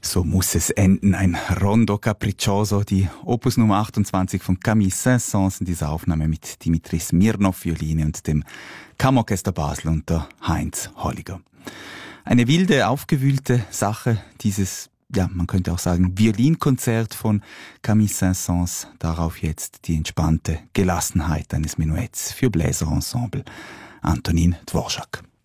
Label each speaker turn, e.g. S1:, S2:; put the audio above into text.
S1: So muss es enden. Ein Rondo Capriccioso, die Opus Nummer 28 von Camille Saint-Saëns in dieser Aufnahme mit Dimitri Smirnov Violine und dem Kammerorchester Basel unter Heinz Holliger. Eine wilde, aufgewühlte Sache, dieses, ja, man könnte auch sagen, Violinkonzert von Camille Saint-Saëns. Darauf jetzt die entspannte Gelassenheit eines Menuetts für Bläserensemble. Antonin Dvorak.